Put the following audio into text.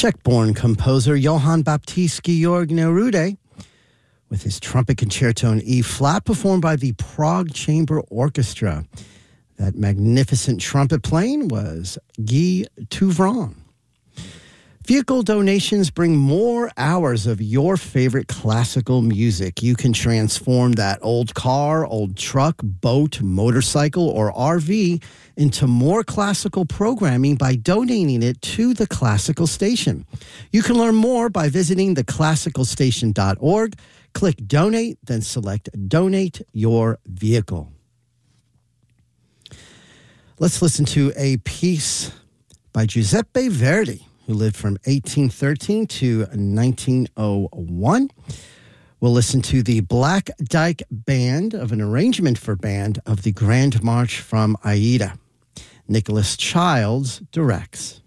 Czech-born composer Johann Baptist Georg Neruda, with his trumpet concerto in E-flat, performed by the Prague Chamber Orchestra. That magnificent trumpet playing was Guy Touvron. Vehicle donations bring more hours of your favorite classical music. You can transform that old car, old truck, boat, motorcycle, or RV into more classical programming by donating it to the Classical Station. You can learn more by visiting theclassicalstation.org. Click Donate, then select Donate Your Vehicle. Let's listen to a piece by Giuseppe Verdi, who lived from 1813 to 1901. We'll listen to the Black Dyke Band of an arrangement for band of the Grand March from Aida. Nicholas Childs directs.